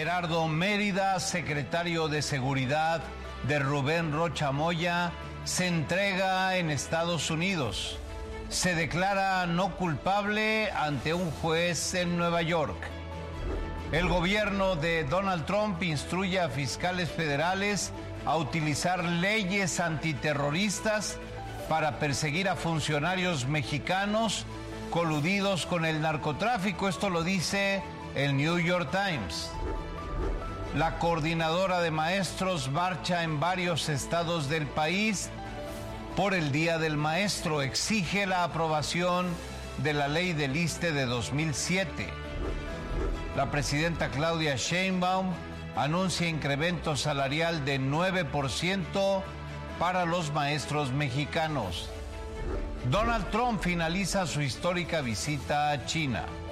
Gerardo Mérida, secretario de Seguridad de Rubén Rocha Moya, se entrega en Estados Unidos. Se declara no culpable ante un juez en Nueva York. El gobierno de Donald Trump instruye a fiscales federales a utilizar leyes antiterroristas para perseguir a funcionarios mexicanos coludidos con el narcotráfico. Esto lo dice el New York Times. La coordinadora de maestros marcha en varios estados del país por el Día del Maestro. Exige la aprobación de la ley del ISSSTE de 2007. La presidenta Claudia Sheinbaum anuncia incremento salarial de 9% para los maestros mexicanos. Donald Trump finaliza su histórica visita a China.